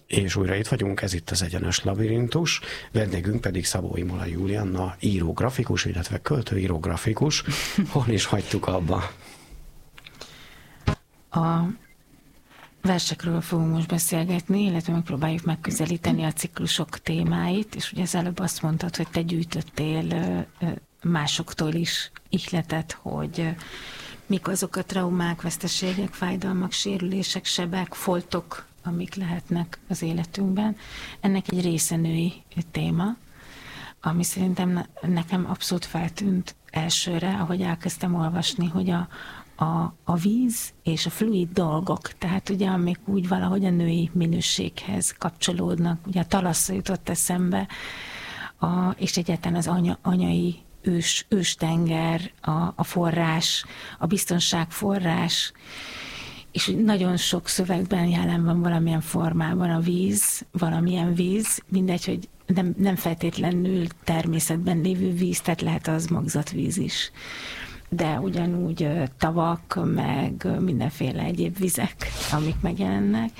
És újra itt vagyunk, ez itt az Egyenes Labirintus, vendégünk pedig Szabó Imola Julianna, író-grafikus, illetve költő-író-grafikus. Hol is hagytuk abba? A versekről fogunk most beszélgetni, illetve megpróbáljuk megközelíteni a ciklusok témáit, és ugye az előbb azt mondtad, hogy te gyűjtöttél másoktól is ihletet, hogy mik azok a traumák, veszteségek, fájdalmak, sérülések, sebek, foltok, amik lehetnek az életünkben. Ennek egy része női téma, ami szerintem nekem abszolút feltűnt elsőre, ahogy elkezdtem olvasni, hogy a víz és a fluid dolgok, tehát ugye amik úgy valahogy a női minőséghez kapcsolódnak, ugye a talasz jutott eszembe, és egyáltalán az anyai őstenger, a forrás, a biztonság forrás, és nagyon sok szövegben jelen van valamilyen formában a víz, valamilyen víz, mindegy, hogy nem feltétlenül természetben lévő víz, tehát lehet az magzatvíz is. De ugyanúgy tavak, meg mindenféle egyéb vizek, amik megjelennek,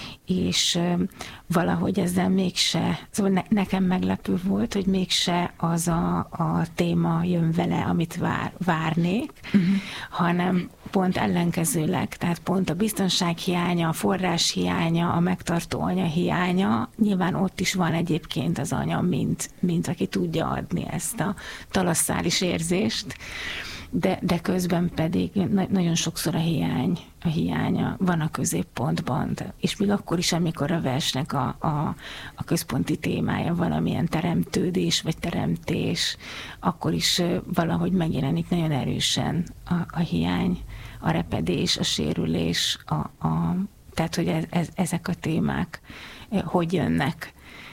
és valahogy ezzel mégse, szóval nekem meglepő volt, hogy mégse az a téma jön vele, amit várnék, hanem pont ellenkezőleg, tehát pont a biztonság hiánya, a forrás hiánya, a megtartó anya hiánya, nyilván ott is van egyébként az anya, mint aki tudja adni ezt a talasszális érzést, de közben pedig nagyon sokszor a hiánya van a középpontban, és még akkor is, amikor a versnek a központi témája valamilyen teremtődés vagy teremtés, akkor is valahogy megjelenik nagyon erősen a hiány, a repedés, a sérülés, tehát hogy ezek a témák hogy jönnek.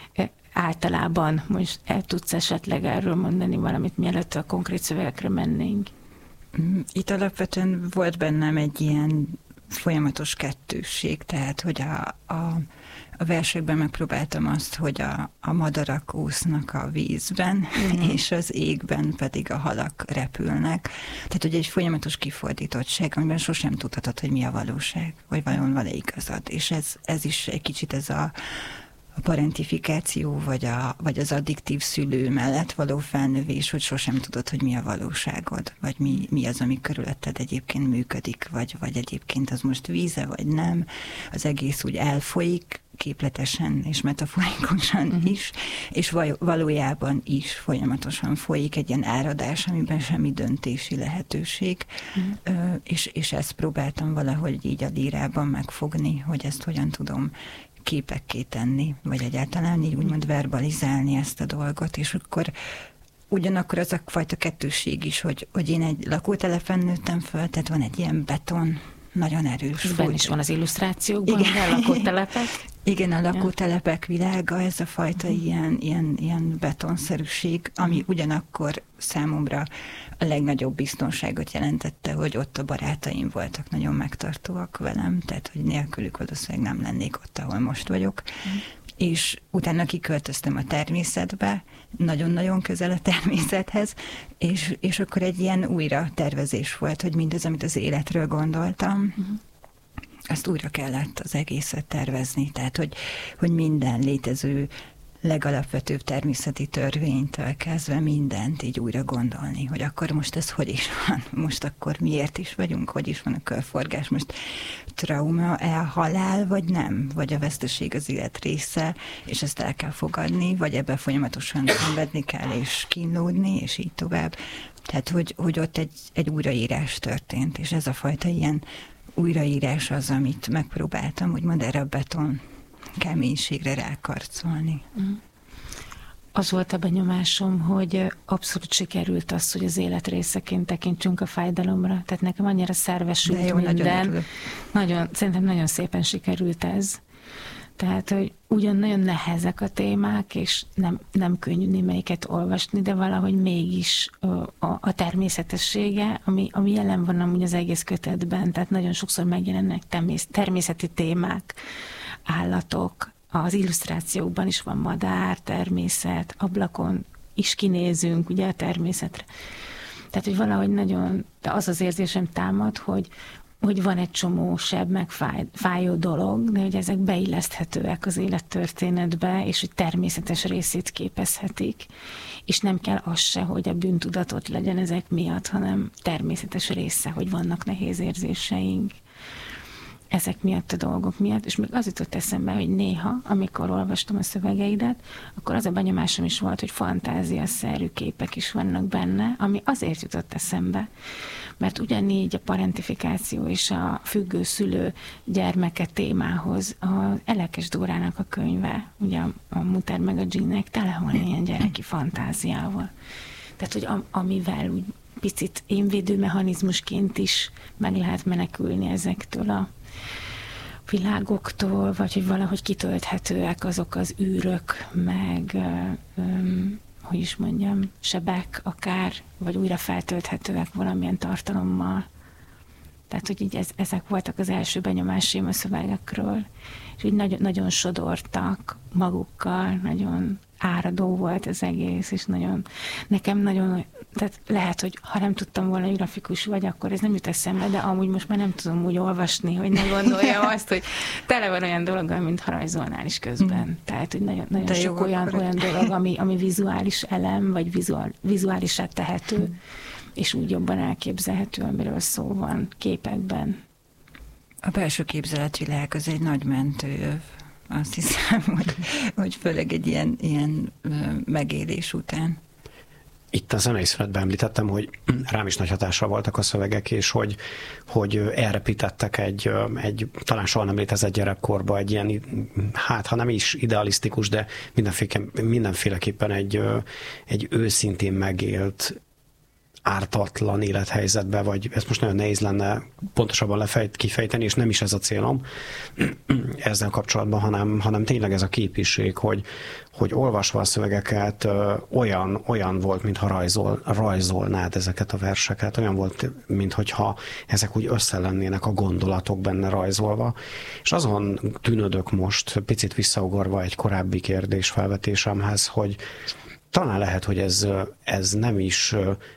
Általában most el tudsz esetleg erről mondani valamit, mielőtt a konkrét szövegekre mennénk? Itt alapvetően volt bennem egy ilyen folyamatos kettősség, tehát hogy a versekben megpróbáltam azt, hogy a madarak úsznak a vízben, és az égben pedig a halak repülnek. Tehát, hogy egy folyamatos kifordítottság, amiben sosem tudhatod, hogy mi a valóság, vagy vajon van-e igazad. És ez is egy kicsit ez a parentifikáció, vagy az addiktív szülő mellett való felnövés, hogy sosem tudod, hogy mi a valóságod, vagy mi az, ami körülötted egyébként működik, vagy egyébként az most víze, vagy nem. Az egész úgy elfolyik, képletesen és metaforikusan is, és valójában is folyamatosan folyik egy ilyen áradás, amiben semmi döntési lehetőség, és ezt próbáltam valahogy így a lírában megfogni, hogy ezt hogyan tudom képekké tenni, vagy egyáltalán így úgymond verbalizálni ezt a dolgot, és akkor ugyanakkor az a fajta kettősség is, hogy én egy lakótelepen nőttem föl, tehát van egy ilyen beton, nagyon erős. Ez benne is van az illusztrációkban, igen. A lakótelepek. Igen, a lakótelepek világa, ez a fajta ilyen betonszerűség, ami ugyanakkor számomra a legnagyobb biztonságot jelentette, hogy ott a barátaim voltak nagyon megtartóak velem, tehát hogy nélkülük valószínűleg nem lennék ott, ahol most vagyok. És utána kiköltöztem a természetbe, nagyon-nagyon közel a természethez, és akkor egy ilyen újra tervezés volt, hogy mindaz, amit az életről gondoltam, azt újra kellett az egészet tervezni, tehát hogy minden létező legalapvetőbb természeti törvénytől kezdve mindent így újra gondolni, hogy akkor most ez hogy is van, most akkor miért is vagyunk, hogy is van a körforgás, most trauma, halál, vagy nem, vagy a veszteség az élet része, és ezt el kell fogadni, vagy ebben folyamatosan szenvedni kell, és kínlódni, és így tovább. Tehát, hogy ott egy újraírás történt, és ez a fajta ilyen újraírás az, amit megpróbáltam, úgymond erre a beton keménységre rákarcolni. Az volt a benyomásom, hogy abszolút sikerült az, hogy az élet részeként tekintsünk a fájdalomra. Tehát nekem annyira szervesült jó, minden. Szerintem nagyon szépen sikerült ez. Tehát, hogy ugyan nagyon nehezek a témák, és nem könnyű némelyiket olvasni, de valahogy mégis a természetessége, ami jelen van amúgy az egész kötetben, tehát nagyon sokszor megjelennek természeti témák, állatok, az illusztrációkban is van madár, természet, ablakon is kinézünk ugye a természetre. Tehát, hogy valahogy nagyon, de az az érzésem támad, hogy hogy van egy csomó seb, meg fájó dolog, de hogy ezek beilleszthetőek az élettörténetbe, és hogy természetes részét képezhetik, és nem kell az se, hogy a bűntudatot legyen ezek miatt, hanem természetes része, hogy vannak nehéz érzéseink ezek miatt a dolgok miatt, és még az jutott eszembe, hogy néha, amikor olvastam a szövegeidet, akkor az a benyomásom is volt, hogy fantáziaszerű képek is vannak benne, ami azért jutott eszembe, mert ugyanígy a parentifikáció és a függő szülő gyermeke témához az Elekes Dórának a könyve, ugye a Muter meg a Ginnek tele van ilyen gyereki fantáziával. Tehát, hogy amivel úgy picit énvédőmechanizmusként is meg lehet menekülni ezektől a világoktól, vagy hogy valahogy kitölthetőek azok az űrök, meg hogy is mondjam, sebek akár, vagy újra feltölthetőek valamilyen tartalommal. Tehát, hogy így ezek voltak az első benyomásaim a szövegekről, és úgy nagyon sodortak magukkal, nagyon áradó volt az egész, és nekem nagyon, tehát lehet, hogy ha nem tudtam volna, hogy grafikus vagy, akkor ez nem jut eszembe, de amúgy most már nem tudom úgy olvasni, hogy ne gondoljam azt, hogy tele van olyan dologgal, mint ha rajzolnál is közben. Tehát, hogy nagyon sok olyan dolog, ami vizuális elem, vagy vizuálisá tehető, és úgy jobban elképzelhető, amiről szó van képekben. A belső képzeletvilág az egy nagy mentőöv. Azt hiszem, hogy főleg egy ilyen megélés után. Itt a zenei szünetben említettem, hogy rám is nagy hatással voltak a szövegek, és hogy elrepítettek egy talán soha nem létezett gyerekkorba egy ilyen, hát ha nem is idealisztikus, de mindenféleképpen egy őszintén megélt, ártatlan élethelyzetbe, vagy ezt most nagyon nehéz lenne pontosabban kifejteni, és nem is ez a célom ezzel kapcsolatban, hanem tényleg ez a képiség, hogy olvasva a szövegeket olyan volt, mintha rajzolnád ezeket a verseket, olyan volt, mintha ezek úgy össze lennének a gondolatok benne rajzolva. És azon tűnődök most, picit visszaugorva egy korábbi kérdésfelvetésemhez, hogy talán lehet, hogy ez nem is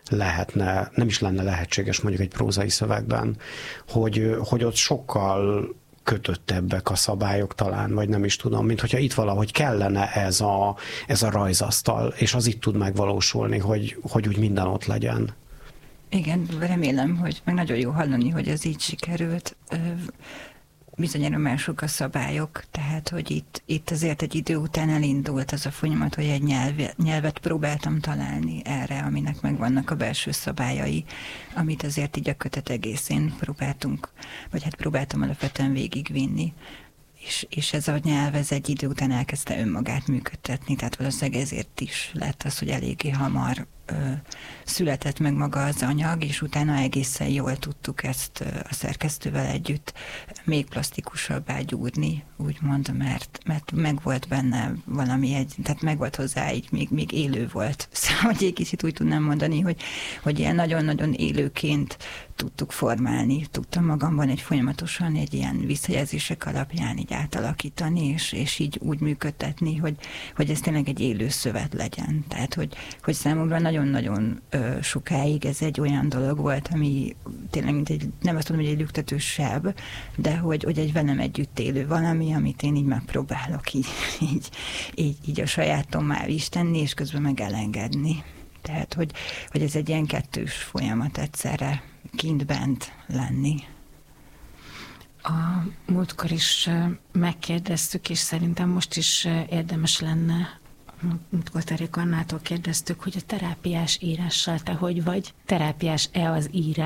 lenne lehetséges mondjuk egy prózai szövegben, hogy ott sokkal kötöttebbek a szabályok talán, vagy nem is tudom, mint hogyha itt valahogy kellene ez a rajzasztal, és az itt tud megvalósulni, hogy úgy minden ott legyen. Igen, remélem, hogy meg nagyon jó hallani, hogy ez így sikerült. Bizonyára mások a szabályok, tehát, hogy itt azért egy idő után elindult az a folyamat, hogy egy nyelvet próbáltam találni erre, aminek megvannak a belső szabályai, amit azért így a kötet egészén próbáltam alapvetően végigvinni. És ez a nyelv, ez egy idő után elkezdte önmagát működtetni, tehát valószínűleg ezért is lett az, hogy eléggé hamar született meg maga az anyag, és utána egészen jól tudtuk ezt a szerkesztővel együtt még plastikusabbá gyúrni, úgymond, mert meg volt benne valami tehát meg volt hozzá, így még élő volt. Szóval, hogy egy kicsit úgy tudnám mondani, hogy ilyen nagyon-nagyon élőként tudtuk formálni, tudtam magamban folyamatosan egy ilyen visszajelzések alapján így átalakítani, és így úgy működtetni, hogy ez tényleg egy élő szövet legyen. Tehát, hogy számomra nagyon-nagyon sokáig ez egy olyan dolog volt, ami tényleg nem azt mondom, hogy egy lüktető seb, de hogy egy velem együtt élő valami, amit én így megpróbálok így a sajátommá is tenni, és közben meg elengedni. Tehát, hogy ez egy ilyen kettős folyamat egyszerre kint-bent lenni. A múltkor is megkérdeztük, és szerintem most is érdemes lenne, múltkor Terék Annától kérdeztük, hogy a terápiás írással te hogy vagy? Terápiás-e az írás?